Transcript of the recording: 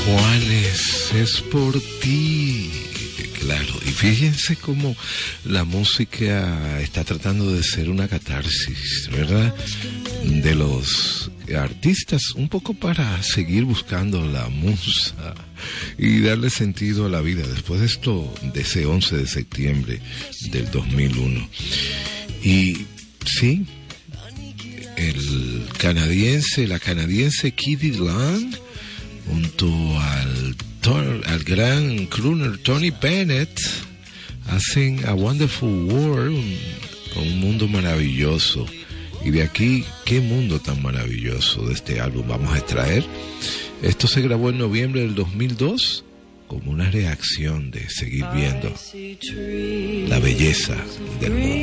Juanes, es por ti. Claro, y fíjense cómo la música está tratando de ser una catarsis, ¿verdad? De los artistas, un poco para seguir buscando la musa y darle sentido a la vida después de esto, de ese 11 de septiembre del 2001. Y sí, la canadiense Kiddy Lang, junto al gran crooner Tony Bennett, hacen A Wonderful World, un mundo maravilloso. Y de aquí, qué mundo tan maravilloso de este álbum vamos a extraer. Esto se grabó en noviembre del 2002 como una reacción de seguir viendo la belleza del mundo.